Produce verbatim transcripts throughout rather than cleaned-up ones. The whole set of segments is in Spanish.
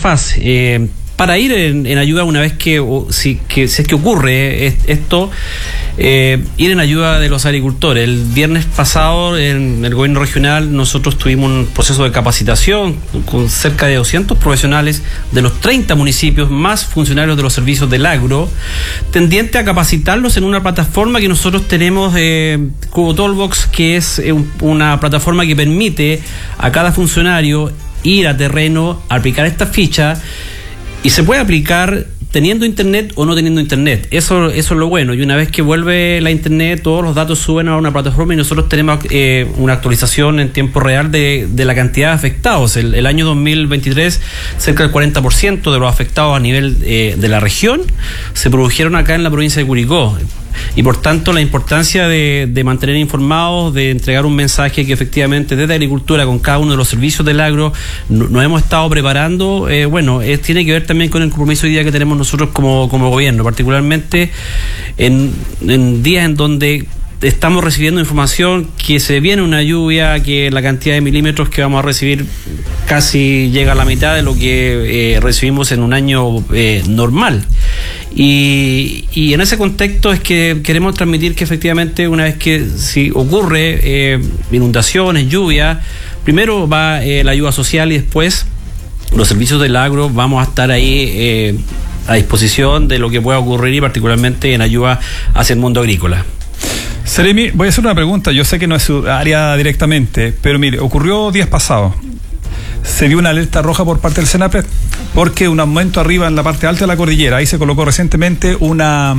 fase. Eh, para ir en, en ayuda una vez que, o, si, que, si es que ocurre esto, eh, ir en ayuda de los agricultores. El viernes pasado en el gobierno regional nosotros tuvimos un proceso de capacitación con cerca de doscientos profesionales de los treinta municipios más funcionarios de los servicios del agro, tendiente a capacitarlos en una plataforma que nosotros tenemos, eh, Cubo Toolbox, que es eh, una plataforma que permite a cada funcionario ir a terreno, aplicar esta ficha, y se puede aplicar teniendo internet o no teniendo internet. Eso, eso es lo bueno. Y una vez que vuelve la internet, todos los datos suben a una plataforma y nosotros tenemos eh, una actualización en tiempo real de, de la cantidad de afectados. El, el año dos mil veintitrés, cerca del cuarenta por ciento de los afectados a nivel eh, de la región se produjeron acá en la provincia de Curicó. Y por tanto la importancia de, de mantener informados, de entregar un mensaje que efectivamente desde Agricultura con cada uno de los servicios del agro no, nos hemos estado preparando, eh, bueno, eh, tiene que ver también con el compromiso hoy día que tenemos nosotros como, como gobierno, particularmente en, en días en donde estamos recibiendo información que se viene una lluvia, que la cantidad de milímetros que vamos a recibir casi llega a la mitad de lo que eh, recibimos en un año eh, normal. Y, y en ese contexto es que queremos transmitir que efectivamente una vez que si ocurre eh, inundaciones, lluvia, primero va eh, la ayuda social y después los servicios del agro vamos a estar ahí eh, a disposición de lo que pueda ocurrir y particularmente en ayuda hacia el mundo agrícola. Seremi, voy a hacer una pregunta, yo sé que no es su área directamente, pero mire, ocurrió días pasados, se dio una alerta roja por parte del Senapred, porque un aumento arriba en la parte alta de la cordillera, ahí se colocó recientemente una,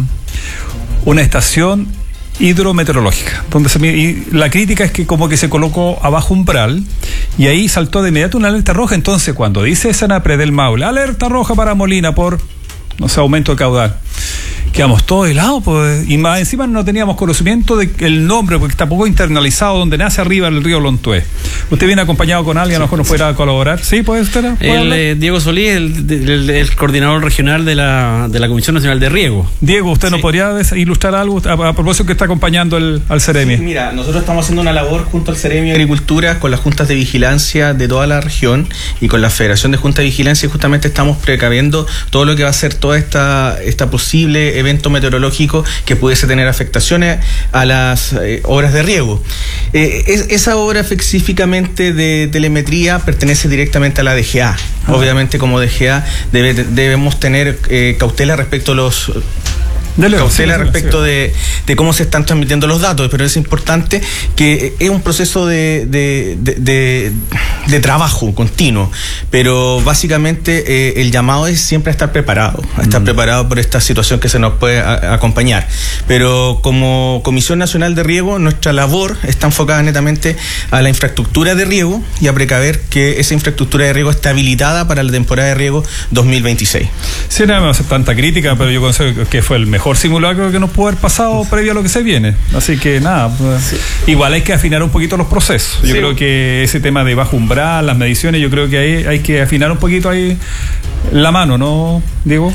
una estación hidrometeorológica, donde se, y la crítica es que como que se colocó abajo umbral, y ahí saltó de inmediato una alerta roja. Entonces cuando dice Senapred del Maule, alerta roja para Molina por, no sé, aumento de caudal, quedamos todos helados, pues, y más encima no teníamos conocimiento del nombre, porque está poco internalizado, donde nace arriba el río Lontué. ¿Usted viene acompañado con alguien? Sí, a lo mejor nos fuera a colaborar. ¿Sí? ¿Puede usted? El, eh, Diego Solís, el, el, el coordinador regional de la, de la Comisión Nacional de Riego. Diego, ¿usted sí. nos podría ilustrar algo a, a propósito que está acompañando el, al Ceremi? Sí, mira, nosotros estamos haciendo una labor junto al Ceremi de Agricultura con las juntas de vigilancia de toda la región y con la Federación de Juntas de Vigilancia, y justamente estamos precaviendo todo lo que va a ser toda esta, esta posible evento meteorológico que pudiese tener afectaciones a las eh, obras de riego. Eh, es, esa obra específicamente de telemetría pertenece directamente a la D G A. Ah. Obviamente como D G A debe, debemos tener eh, cautela respecto a los... Dele, cautela respecto de, de cómo se están transmitiendo los datos, pero es importante que es un proceso de, de, de, de, de trabajo continuo, pero básicamente eh, el llamado es siempre a estar preparado, a estar mm. preparado por esta situación que se nos puede a, acompañar. Pero como Comisión Nacional de Riego, nuestra labor está enfocada netamente a la infraestructura de riego y a precaver que esa infraestructura de riego esté habilitada para la temporada de riego dos mil veintiséis. Sí, no me hace tanta crítica, pero yo considero que fue el mejor mejor simulacro que nos pudo haber pasado previo a lo que se viene. Así que nada, pues, sí. igual hay que afinar un poquito los procesos. Yo sí. creo que ese tema de bajo umbral, las mediciones, yo creo que ahí hay que afinar un poquito ahí la mano, ¿no, Diego?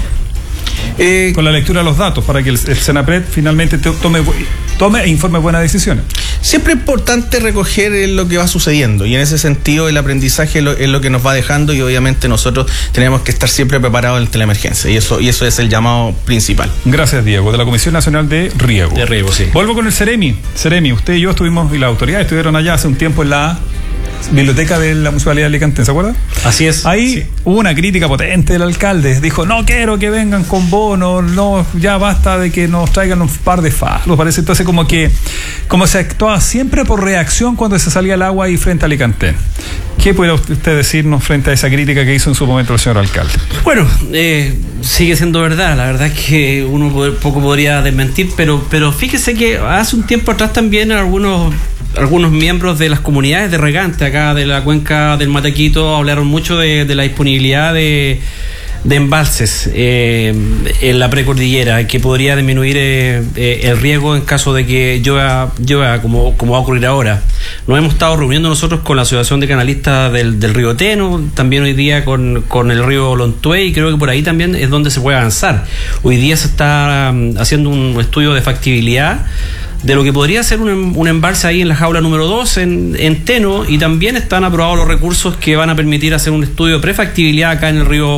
Eh, con la lectura de los datos para que el, el Senapred finalmente tome, tome e informe buenas decisiones. Siempre es importante recoger lo que va sucediendo y en ese sentido el aprendizaje es lo, es lo que nos va dejando, y obviamente nosotros tenemos que estar siempre preparados ante la emergencia, y eso, y eso es el llamado principal. Gracias, Diego, de la Comisión Nacional de Riego. De Riego, sí. Vuelvo con el Ceremi. Ceremi, usted y yo estuvimos, y las autoridades estuvieron allá hace un tiempo en la biblioteca de la Municipalidad de Alicante, ¿se acuerda? Así es. Ahí sí. hubo una crítica potente del alcalde. Dijo, no quiero que vengan con bonos, no, ya basta de que nos traigan un par de faros, parece. Entonces como que como se actuaba siempre por reacción cuando se salía el agua ahí frente a Alicante. ¿Qué puede usted decirnos frente a esa crítica que hizo en su momento el señor alcalde? Bueno, eh, sigue siendo verdad. La verdad es que uno poco podría desmentir, pero, pero fíjese que hace un tiempo atrás también algunos... algunos miembros de las comunidades de regantes acá de la cuenca del Matequito hablaron mucho de, de la disponibilidad de, de embalses eh, en la precordillera, que podría disminuir eh, eh, el riesgo en caso de que llueva, llueva como, como va a ocurrir ahora. Nos hemos estado reuniendo nosotros con la Asociación de Canalistas del, del río Teno, también hoy día con, con el río Lontué, y creo que por ahí también es donde se puede avanzar. Hoy día se está um, haciendo un estudio de factibilidad de lo que podría ser un, un embalse ahí en la jaula número dos en, en Teno, y también están aprobados los recursos que van a permitir hacer un estudio de prefactibilidad acá en el río